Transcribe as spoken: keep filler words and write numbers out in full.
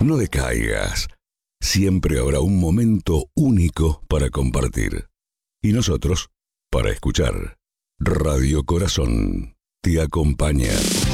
No decaigas. Siempre habrá un momento único para compartir. Y nosotros, para escuchar. Radio Corazón te acompaña.